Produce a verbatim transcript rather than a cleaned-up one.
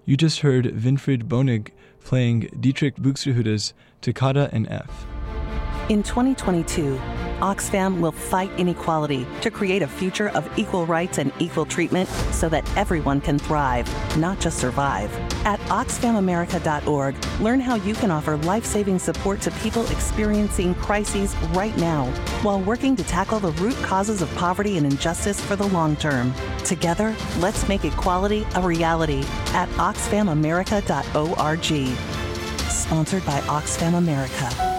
You just heard Winfried Bonig playing Dietrich Buxtehude's Toccata in F. In twenty twenty-two, Oxfam will fight inequality to create a future of equal rights and equal treatment so that everyone can thrive, not just survive. At oxfam america dot org, learn how you can offer life-saving support to people experiencing crises right now while working to tackle the root causes of poverty and injustice for the long term. Together, let's make equality a reality at oxfam america dot org. Sponsored by Oxfam America.